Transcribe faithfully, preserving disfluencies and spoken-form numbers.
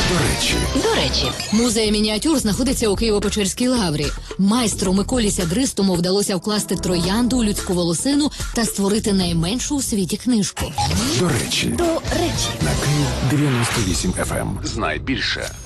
До речі, До речі, Музей мініатюр знаходиться у Києво-Печерській лаврі. Майстру Миколі Сядристому вдалося вкласти троянду у людську волосину та створити найменшу у світі книжку. до речі, до речі. на Київ дев'яносто вісім еф ем. Знай більше.